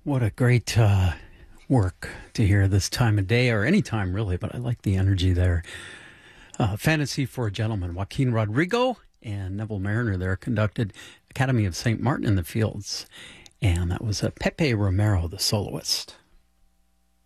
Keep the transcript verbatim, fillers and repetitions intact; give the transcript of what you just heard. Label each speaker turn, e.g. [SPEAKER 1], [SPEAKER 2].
[SPEAKER 1] What a great uh, work to hear this time of day, or any time really, but I like the energy there. Uh, Fantasy for a Gentleman, Joaquin Rodrigo and Neville Mariner there conducted Academy of Saint Martin in the Fields. And that was uh, Pepe Romero, the soloist.